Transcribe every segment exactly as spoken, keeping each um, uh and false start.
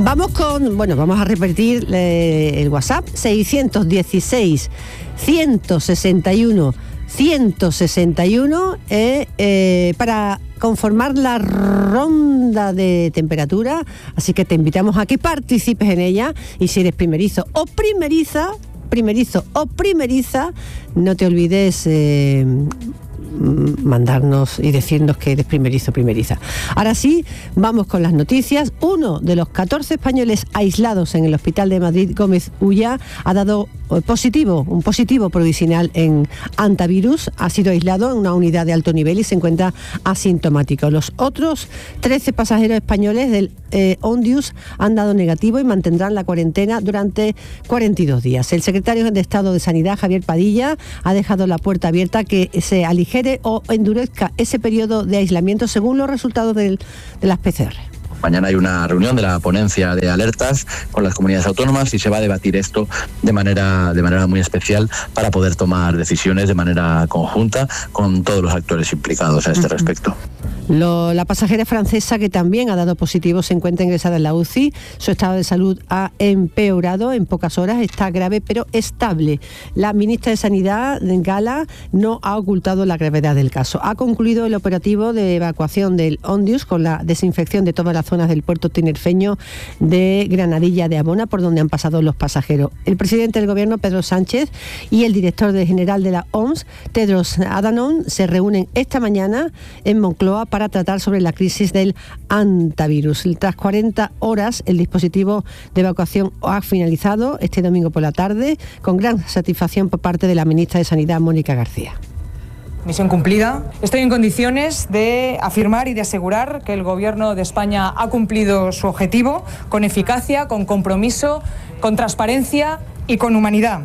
Vamos con, bueno, vamos a repetir eh, el WhatsApp, seiscientos dieciséis, ciento sesenta y uno, ciento sesenta y uno, eh, eh, para conformar la ronda de temperatura, así que te invitamos a que participes en ella, y si eres primerizo o primeriza, primerizo o primeriza, no te olvides eh, mandarnos y decirnos que eres primerizo o primeriza. Ahora sí, vamos con las noticias. Uno de los catorce españoles aislados en el Hospital de Madrid Gómez Ulla ha dado positivo, un positivo provisional en hantavirus. Ha sido aislado en una unidad de alto nivel y se encuentra asintomático. Los otros trece pasajeros españoles del eh, Ondius han dado negativo y mantendrán la cuarentena durante cuarenta y dos días. El secretario de Estado de Sanidad, Javier Padilla, ha dejado la puerta abierta que se aligere o endurezca ese periodo de aislamiento según los resultados del, de las P C R. Mañana hay una reunión de la ponencia de alertas con las comunidades autónomas y se va a debatir esto de manera, de manera muy especial para poder tomar decisiones de manera conjunta con todos los actores implicados a este uh-huh. respecto. Lo, la pasajera francesa, que también ha dado positivo, se encuentra ingresada en la U C I. Su estado de salud ha empeorado en pocas horas, está grave pero estable. La ministra de Sanidad, Gala, no ha ocultado la gravedad del caso. Ha concluido el operativo de evacuación del Ondius con la desinfección de todas las zonas del puerto tinerfeño de Granadilla de Abona, por donde han pasado los pasajeros. El presidente del gobierno, Pedro Sánchez, y el director general de la O M S, Tedros Adhanom, se reúnen esta mañana en Moncloa para tratar sobre la crisis del hantavirus. Tras cuarenta horas, el dispositivo de evacuación ha finalizado este domingo por la tarde, con gran satisfacción por parte de la ministra de Sanidad, Mónica García. Misión cumplida. Estoy en condiciones de afirmar y de asegurar que el Gobierno de España ha cumplido su objetivo con eficacia, con compromiso, con transparencia y con humanidad.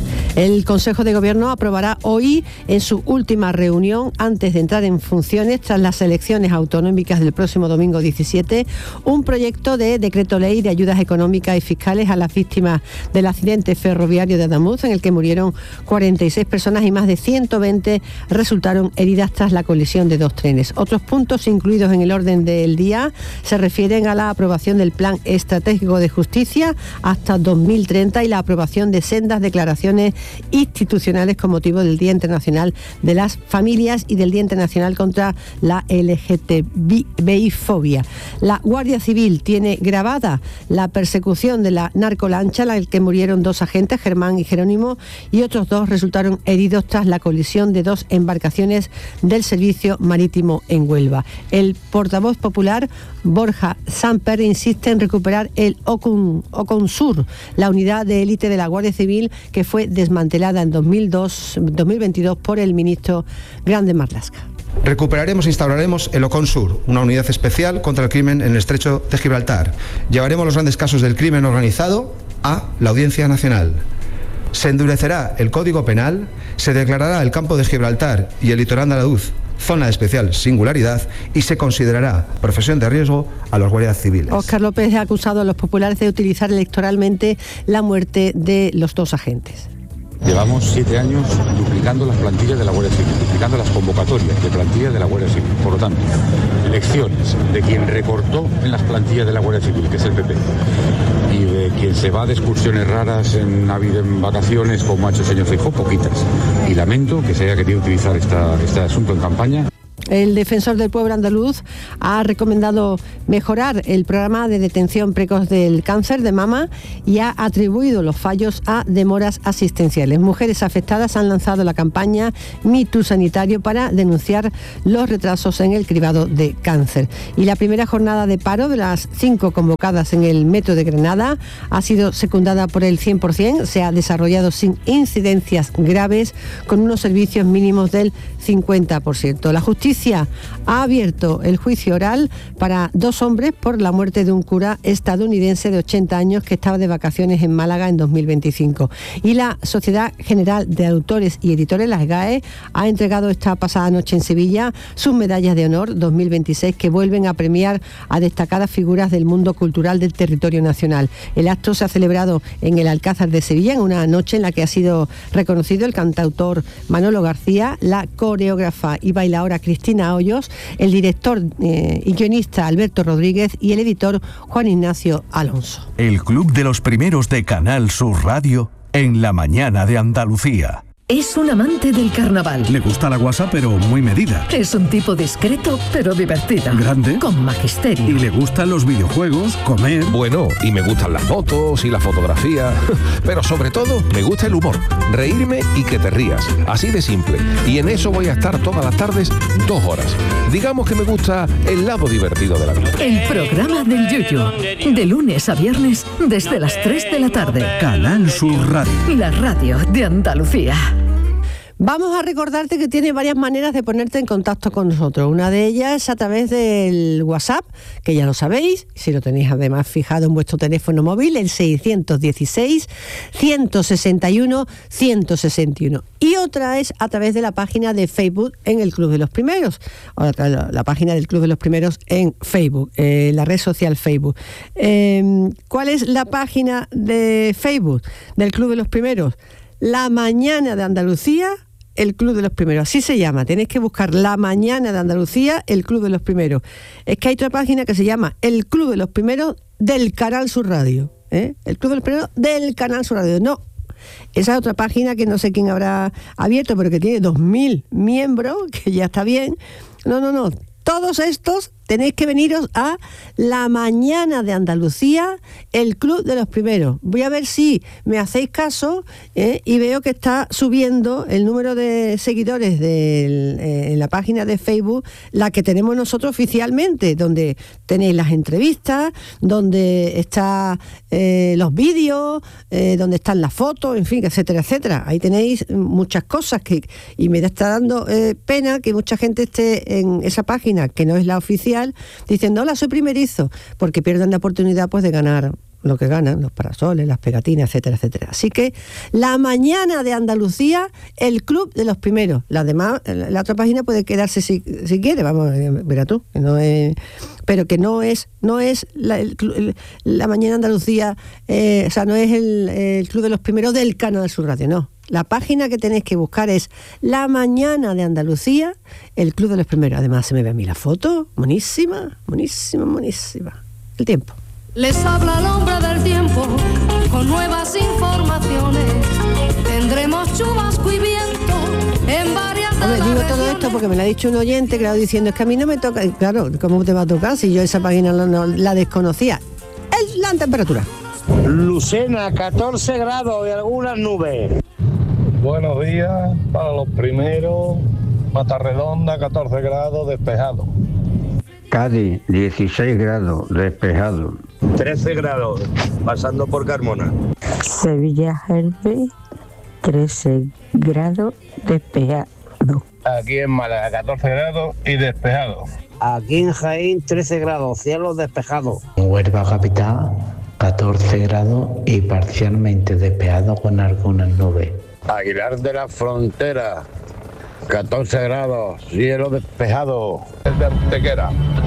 El Consejo de Gobierno aprobará hoy, en su última reunión antes de entrar en funciones tras las elecciones autonómicas del próximo domingo diecisiete, un proyecto de decreto ley de ayudas económicas y fiscales a las víctimas del accidente ferroviario de Ademuz, en el que murieron cuarenta y seis personas y más de ciento veinte resultaron heridas tras la colisión de dos trenes. Otros puntos incluidos en el orden del día se refieren a la aprobación del Plan Estratégico de Justicia hasta dos mil treinta y la aprobación de sendas declaraciones institucionales con motivo del Día Internacional de las Familias y del Día Internacional contra la L G T B I-fobia. La Guardia Civil tiene grabada la persecución de la narcolancha, en la que murieron dos agentes, Germán y Jerónimo, y otros dos resultaron heridos tras la colisión de dos embarcaciones del Servicio Marítimo en Huelva. El portavoz popular, Borja Samper, insiste en recuperar el Ocon, Oconsur, la unidad de élite de la Guardia Civil que fue desmantelada en dos mil dos, dos mil veintidós por el ministro Grande Marlaska. Recuperaremos e instauraremos el Oconsur, una unidad especial contra el crimen en el Estrecho de Gibraltar. Llevaremos los grandes casos del crimen organizado a la Audiencia Nacional. Se endurecerá el Código Penal, se declarará el campo de Gibraltar y el litoral andaluz zona de especial singularidad y se considerará profesión de riesgo a los guardias civiles. Óscar López ha acusado a los populares de utilizar electoralmente la muerte de los dos agentes. Llevamos siete años duplicando las plantillas de la Guardia Civil, duplicando las convocatorias de plantillas de la Guardia Civil. Por lo tanto, lecciones de quien recortó en las plantillas de la Guardia Civil, que es el P P, y de quien se va de excursiones raras en Navidad, en vacaciones, como ha hecho el señor Feijóo, poquitas. Y lamento que se haya querido utilizar esta, este asunto en campaña. El defensor del pueblo andaluz ha recomendado mejorar el programa de detención precoz del cáncer de mama y ha atribuido los fallos a demoras asistenciales. Mujeres afectadas han lanzado la campaña Me Too Sanitario para denunciar los retrasos en el cribado de cáncer. Y la primera jornada de paro de las cinco convocadas en el metro de Granada ha sido secundada por el cien por ciento. Se ha desarrollado sin incidencias graves, con unos servicios mínimos del cincuenta por ciento. La justicia ha abierto el juicio oral para dos hombres por la muerte de un cura estadounidense de ochenta años que estaba de vacaciones en Málaga en dos mil veinticinco. Y la Sociedad General de Autores y Editores, la S G A E, ha entregado esta pasada noche en Sevilla sus medallas de honor dos mil veintiséis, que vuelven a premiar a destacadas figuras del mundo cultural del territorio nacional. El acto se ha celebrado en el Alcázar de Sevilla, en una noche en la que ha sido reconocido el cantautor Manolo García, la coreógrafa y bailaora Cristina Cristina Hoyos, el director eh, y guionista Alberto Rodríguez y el editor Juan Ignacio Alonso. El Club de los Primeros de Canal Sur Radio en la mañana de Andalucía. Es un amante del carnaval. Le gusta la guasa, pero muy medida. Es un tipo discreto, pero divertido. Grande. Con magisterio. Y le gustan los videojuegos, comer. Bueno, y me gustan las fotos y la fotografía. Pero sobre todo, me gusta el humor. Reírme y que te rías. Así de simple. Y en eso voy a estar todas las tardes, dos horas. Digamos que me gusta el lado divertido de la vida. El programa del Yuyu. De lunes a viernes, desde las tres de la tarde. Canal Sur Radio. La radio de Andalucía. Vamos a recordarte que tiene varias maneras de ponerte en contacto con nosotros. Una de ellas es a través del WhatsApp, que ya lo sabéis, si lo tenéis además fijado en vuestro teléfono móvil, el seiscientos dieciséis, ciento sesenta y uno, ciento sesenta y uno. Y otra es a través de la página de Facebook en el Club de los Primeros, o la, la página del Club de los Primeros en Facebook, eh, la red social Facebook. Eh, ¿Cuál es la página de Facebook del Club de los Primeros? La Mañana de Andalucía, el Club de los Primeros, así se llama. Tenéis que buscar La Mañana de Andalucía, el Club de los Primeros. Es que hay otra página que se llama El Club de los Primeros del Canal Sur Radio, ¿eh? El Club de los Primeros del Canal Sur Radio. No, esa es otra página que no sé quién habrá abierto, pero que tiene dos mil miembros, que ya está bien. No, no, no. Todos estos tenéis que veniros a La Mañana de Andalucía, el Club de los Primeros. Voy a ver si me hacéis caso eh, y veo que está subiendo el número de seguidores de, eh, en la página de Facebook, la que tenemos nosotros oficialmente, donde tenéis las entrevistas, donde están eh, los vídeos, eh, donde están las fotos, en fin, etcétera, etcétera. Ahí tenéis muchas cosas que, y me está dando eh, pena que mucha gente esté en esa página, que no es la oficial, diciendo, hola, soy primerizo, porque pierden la oportunidad pues de ganar lo que ganan, los parasoles, las pegatinas, etcétera, etcétera. Así que La Mañana de Andalucía, el Club de los Primeros. La demás, la otra página puede quedarse si, si quiere, vamos, verá tú, que no es, pero que no es, no es la, el, el, la Mañana de Andalucía, eh, o sea, no es el, el Club de los Primeros del Canal Sur Radio, no. La página que tenéis que buscar es La Mañana de Andalucía, el Club de los Primeros. Además, se me ve a mí la foto, monísima, monísima, monísima. El tiempo. Les habla el hombre del tiempo con nuevas informaciones. Tendremos chubasco y viento en varias de Hombre, las digo todo regiones. esto porque me lo ha dicho un oyente que lo ha diciendo, es que a mí no me toca. Claro, ¿cómo te va a tocar si yo esa página no, no, la desconocía? Es la temperatura. Lucena, catorce grados y algunas nubes. Buenos días para los primeros. Matarredonda, catorce grados, despejado. Cádiz, dieciséis grados, despejado. trece grados, pasando por Carmona. Sevilla, Jerez, trece grados, despejado. Aquí en Málaga, catorce grados y despejado. Aquí en Jaén, trece grados, cielos despejados. Huelva capital, catorce grados y parcialmente despejado con algunas nubes. Aguilar de la Frontera, catorce grados, cielo despejado. De Antequera,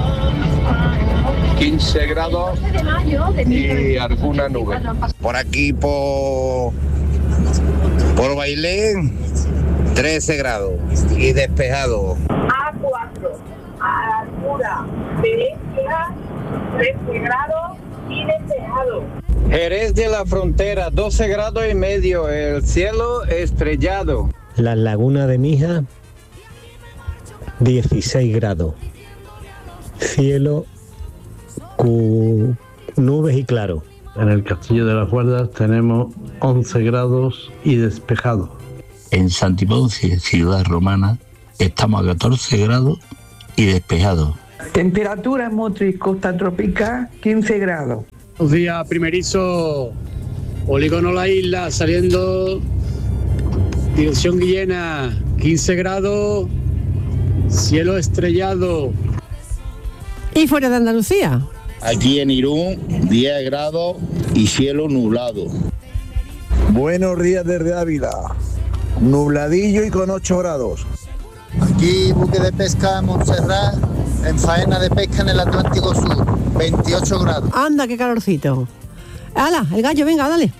quince grados y alguna nube. Por aquí, por, por Bailén, trece grados y despejado. A cuatro, a la altura de Écija, trece grados y despejado. Jerez de la Frontera, doce grados y medio, el cielo estrellado. La Laguna de Mija, dieciséis grados, cielo con nubes y claro. En el Castillo de las Guardas tenemos once grados y despejado. En Santiponce, ciudad romana, estamos a catorce grados y despejado. Temperatura en Motriz, costa tropical, quince grados. Buenos días, primerizo. Polígono La Isla, saliendo dirección Guillena, quince grados, cielo estrellado. ¿Y fuera de Andalucía? Aquí en Irún, diez grados y cielo nublado. Buenos días desde Ávila, nubladillo y con ocho grados. Aquí, buque de pesca Montserrat, en faena de pesca en el Atlántico Sur, veintiocho grados. Anda, qué calorcito. ¡Hala, el gallo, venga, dale!